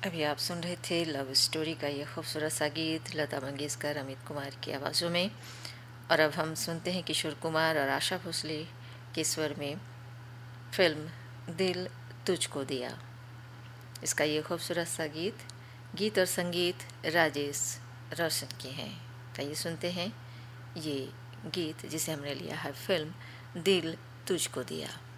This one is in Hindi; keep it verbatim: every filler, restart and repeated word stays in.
अभी आप सुन रहे थे लव स्टोरी का ये खूबसूरत सा गीत लता मंगेशकर, अमित कुमार की आवाज़ों में। और अब हम सुनते हैं किशोर कुमार और आशा भोसले के स्वर में फिल्म दिल तुझको दिया। इसका ये खूबसूरत सा गीत गीत और संगीत राजेश रोशन के हैं। आइए सुनते हैं ये गीत जिसे हमने लिया है फिल्म दिल तुझको दिया।